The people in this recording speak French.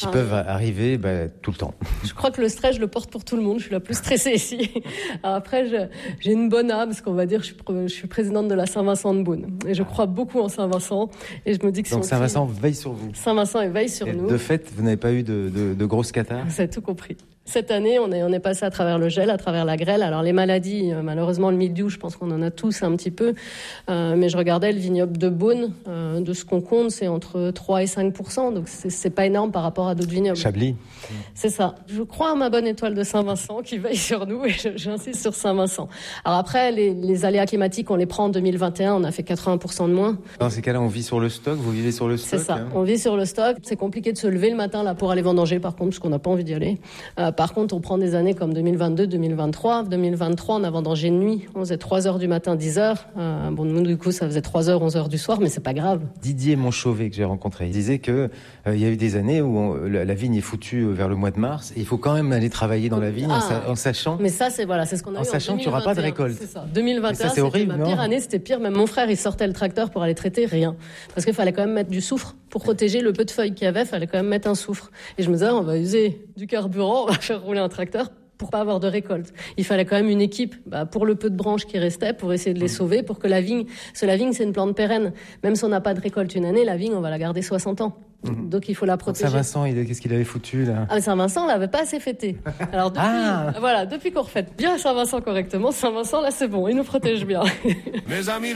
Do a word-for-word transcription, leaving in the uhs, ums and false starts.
qui ah. peuvent arriver bah, tout le temps. Je crois que le stress, je le porte pour tout le monde. Je suis la plus stressée ici. Alors après, je, j'ai une bonne âme, parce qu'on va dire, je suis, je suis présidente de la Saint-Vincent de Beaune. Et je crois beaucoup en Saint-Vincent. Et je me dis que donc Saint-Vincent crie, veille sur vous. Saint-Vincent veille sur et nous. De fait, vous n'avez pas eu de, de, de grosses catarrhes? Vous avez tout compris. Cette année, on est, on est passé à travers le gel, à travers la grêle. Alors les maladies, euh, malheureusement le mildiou, je pense qu'on en a tous un petit peu. Euh, mais je regardais le vignoble de Beaune, euh, de ce qu'on compte, c'est entre trois et cinq pour cent. Donc c'est, c'est pas énorme par rapport à d'autres vignobles. Chablis. C'est ça. Je crois à ma bonne étoile de Saint-Vincent qui veille sur nous et je, j'insiste sur Saint-Vincent. Alors après, les, les aléas climatiques, on les prend en deux mille vingt et un, on a fait quatre-vingts pour cent de moins. Dans ces cas-là, on vit sur le stock, vous vivez sur le stock? C'est ça, hein. On vit sur le stock. C'est compliqué de se lever le matin là pour aller vendanger par contre, parce qu'on n'a pas envie d'y aller. Euh, par contre, on prend des années comme deux mille vingt-deux, deux mille vingt-trois. deux mille vingt-trois, on a vendangé de nuit. On faisait trois heures du matin, dix heures. Euh, bon, nous, du coup, ça faisait trois heures, onze heures du soir, mais c'est pas grave. Didier Monchauvet, que j'ai rencontré, il disait que euh, il y a eu des années où on, la, la vigne est foutue vers le mois de mars et il faut quand même aller travailler dans la vigne ah, en, sa, en sachant. Mais ça, c'est voilà, c'est ce qu'on a en eu sachant en qu'il n'y aura pas de récolte. C'est ça. deux mille vingt et un, ça, c'est c'était horrible, ma pire non année, c'était pire. Même mon frère, il sortait le tracteur pour aller traiter, rien. Parce qu'il fallait quand même mettre du soufre pour protéger le peu de feuilles qu'il y avait. Il fallait quand même mettre un soufre. Et je me disais, on va user du carburant, on va faire rouler un tracteur pour pas avoir de récolte. Il fallait quand même une équipe bah, pour le peu de branches qui restaient, pour essayer de les sauver, pour que la vigne... Parce que la vigne, c'est une plante pérenne. Même si on n'a pas de récolte une année, la vigne, on va la garder soixante ans. Mmh. Donc il faut la protéger. Saint-Vincent, il, qu'est-ce qu'il avait foutu là? Ah, mais Saint-Vincent, on l'avait pas assez fêté. Alors depuis, ah voilà, depuis qu'on refête bien Saint-Vincent correctement, Saint-Vincent, là c'est bon, il nous protège bien. Mes amis.